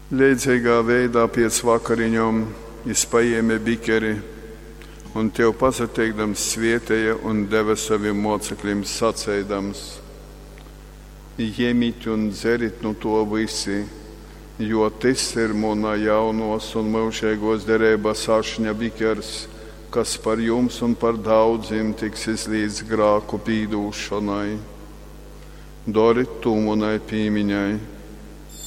Līdzīgā veidā pēc vakariņām viņš paēma bikeri un tev pasateikdams svietēja un deva saviem mocekļiem sacēdams: Ņemiet un dzerit no to visi, jo tas ir mana jaunos un mūžīgos derības ašņa bikers, kas par jums un par daudziem tiks izlīdz grāku pīdūšanai. Dariet to manai piemiņai.